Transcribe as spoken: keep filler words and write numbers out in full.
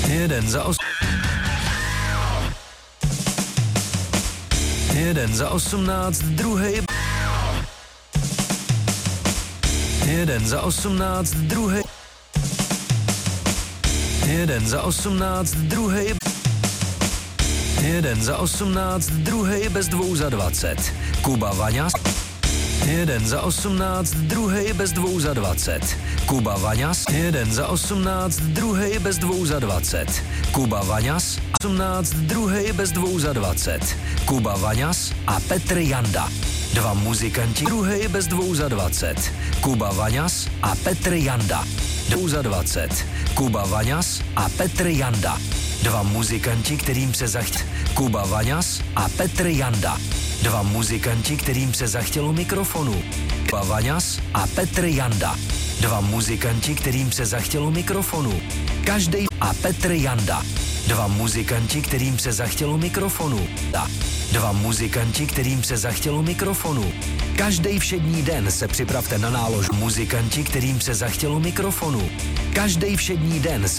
Jeden za os... Jeden za osmnáct, druhej... Jeden za osmnáct, druhej... Jeden za osmnáct, druhej... Jeden za osmnáct, druhej bez dvou za dvacet. Kuba Vaňas. Jeden za osmnáct, druhej bez dvou za dvacet. Kuba Vaňas. Jeden za osmnáct, druhej bez dvou za dvacet. Kuba Vaňas. osmnáct, druhej bez dvou za dvacet. Kuba Vaňas a Petr Janda. Dva muzikanti, druhej bez dvou za dvacet. Kuba Vaňas a Petr Janda. Dvou za dvacet. Kuba Vaňas a Petr Janda. Dva muzikanti, kterým se zacht... Kuba Vaňas a Petr Janda. Dva muzikanti, kterým se zachtělo mikrofonu. Kuba Vaňas a Petr Janda. Dva muzikanti, kterým se zachtělo mikrofonu. Každej a Petr Janda. Dva muzikanti, kterým se zachtělo mikrofonu. Dva muzikanti, kterým se zachtělo mikrofonu. Každej všední den se připravte na nálož. Muzikanti, kterým se zachtělo mikrofonu. Každej všední den se